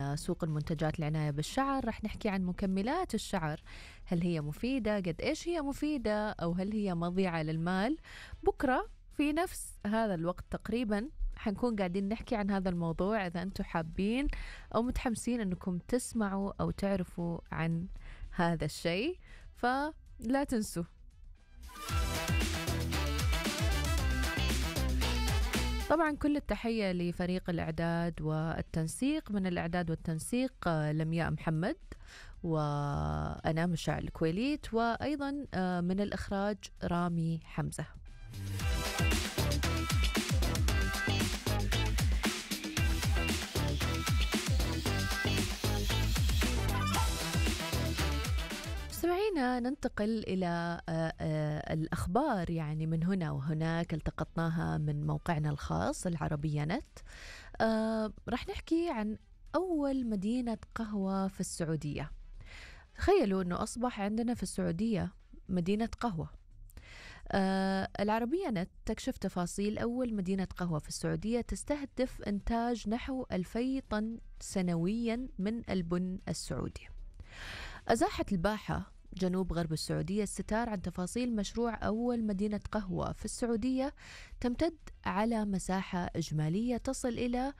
سوق المنتجات العناية بالشعر، رح نحكي عن مكملات الشعر، هل هي مفيدة، قد إيش هي مفيدة، أو هل هي مضيعة للمال. بكرة في نفس هذا الوقت تقريبا حنكون قاعدين نحكي عن هذا الموضوع، إذا أنتم حابين أو متحمسين أنكم تسمعوا أو تعرفوا عن هذا الشيء فلا تنسوا. طبعا كل التحية لفريق الإعداد والتنسيق، من الإعداد والتنسيق لمياء محمد وأنا مشاعر الكويليت، وأيضا من الإخراج رامي حمزة. مستمعينا ننتقل إلى الأخبار يعني من هنا وهناك التقطناها من موقعنا الخاص العربية نت. رح نحكي عن أول مدينة قهوة في السعودية. تخيلوا أنه أصبح عندنا في السعودية مدينة قهوة. العربية نت تكشف تفاصيل أول مدينة قهوة في السعودية تستهدف إنتاج نحو 2000 طن سنويا من البن السعودي. أزاحت الباحة جنوب غرب السعودية الستار عن تفاصيل مشروع أول مدينة قهوة في السعودية تمتد على مساحة إجمالية تصل إلى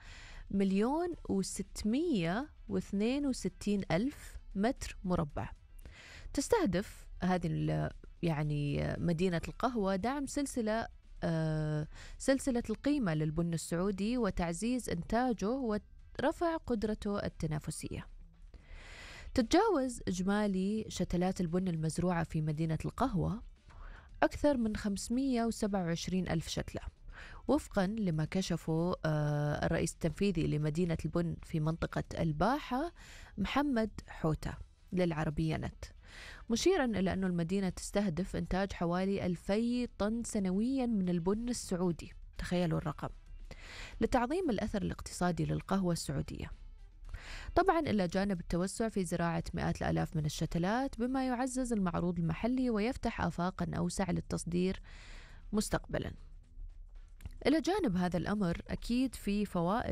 1,662,000 متر مربع. تستهدف هذه يعني مدينة القهوة دعم سلسلة القيمة للبن السعودي وتعزيز إنتاجه ورفع قدرته التنافسية. تتجاوز إجمالي شتلات البن المزروعة في مدينة القهوة أكثر من 527 ألف شتلة، وفقا لما كشفه الرئيس التنفيذي لمدينة البن في منطقة الباحة محمد حوتة للعربية نت، مشيرا إلى أن المدينة تستهدف إنتاج حوالي 2000 طن سنويا من البن السعودي. تخيلوا الرقم، لتعظيم الأثر الاقتصادي للقهوة السعودية. طبعا إلى جانب التوسع في زراعة مئات الآلاف من الشتلات بما يعزز المعروض المحلي ويفتح آفاقا أوسع للتصدير مستقبلا. إلى جانب هذا الأمر أكيد في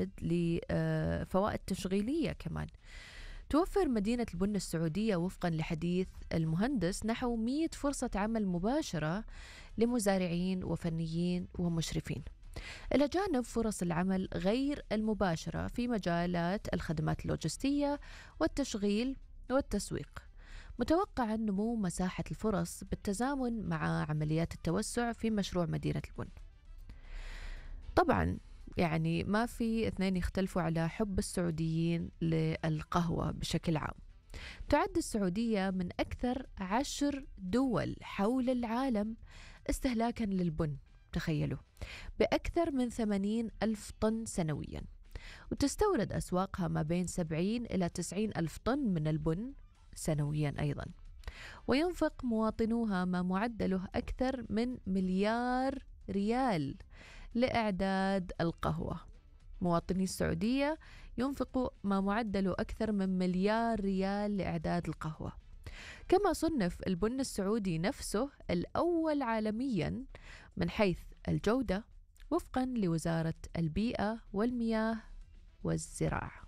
فوائد تشغيلية كمان. توفر مدينة البن السعودية وفقا لحديث المهندس نحو 100 فرصة عمل مباشرة لمزارعين وفنيين ومشرفين، إلى جانب فرص العمل غير المباشرة في مجالات الخدمات اللوجستية والتشغيل والتسويق، متوقعا نمو مساحة الفرص بالتزامن مع عمليات التوسع في مشروع مدينة البن. طبعا يعني ما في اثنين يختلفوا على حب السعوديين للقهوة بشكل عام. تعد السعودية من أكثر 10 دول حول العالم استهلاكا للبن، تخيلوا، بأكثر من 80 ألف طن سنويا، وتستورد أسواقها ما بين 70 إلى 90 ألف طن من البن سنويا أيضا، وينفق مواطنوها ما معدله أكثر من مليار ريال لإعداد القهوة. مواطني السعودية ينفقوا ما معدله أكثر من مليار ريال لإعداد القهوة. كما صنف البن السعودي نفسه الأول عالميا من حيث الجودة وفقا لوزارة البيئة والمياه والزراعة.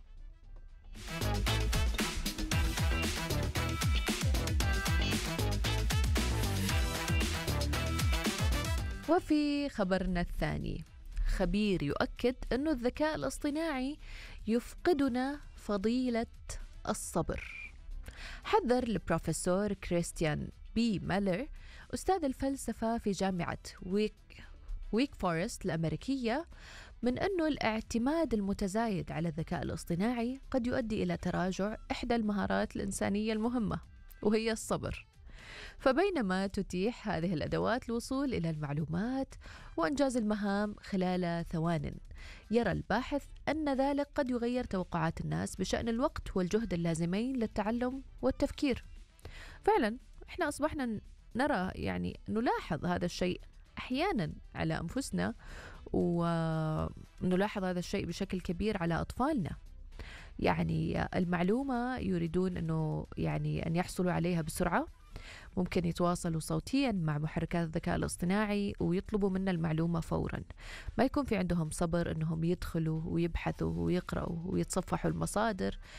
وفي خبرنا الثاني، خبير يؤكد أن الذكاء الاصطناعي يفقدنا فضيلة الصبر. حذر البروفيسور كريستيان بي ميلر أستاذ الفلسفة في جامعة ويك فورست الأمريكية من أنه الاعتماد المتزايد على الذكاء الاصطناعي قد يؤدي إلى تراجع إحدى المهارات الإنسانية المهمة وهي الصبر. فبينما تتيح هذه الأدوات الوصول إلى المعلومات وإنجاز المهام خلال ثوان، يرى الباحث أن ذلك قد يغير توقعات الناس بشأن الوقت والجهد اللازمين للتعلم والتفكير. فعلا إحنا أصبحنا نرى يعني نلاحظ هذا الشيء أحيانا على أنفسنا، ونلاحظ هذا الشيء بشكل كبير على أطفالنا. يعني المعلومة يريدون أنه يعني أن يحصلوا عليها بسرعة، ممكن يتواصلوا صوتيا مع محركات الذكاء الاصطناعي ويطلبوا منا المعلومة فورا، ما يكون في عندهم صبر أنهم يدخلوا ويبحثوا ويقرأوا ويتصفحوا المصادر